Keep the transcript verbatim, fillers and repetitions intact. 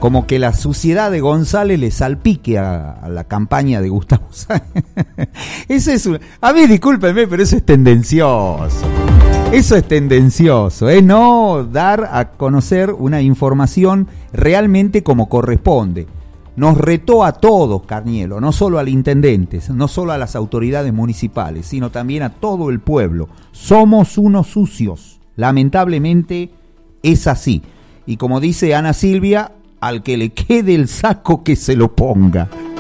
como que la suciedad de González le salpique a, a la campaña de Gustavo Sáenz. Eso es un, a mí discúlpenme, pero eso es tendencioso. Eso es tendencioso, es ¿eh? No dar a conocer una información realmente como corresponde. Nos retó a todos, Carnielo, no solo al intendente, no solo a las autoridades municipales, sino también a todo el pueblo. Somos unos sucios, lamentablemente es así. Y como dice Ana Silvia, al que le quede el saco que se lo ponga.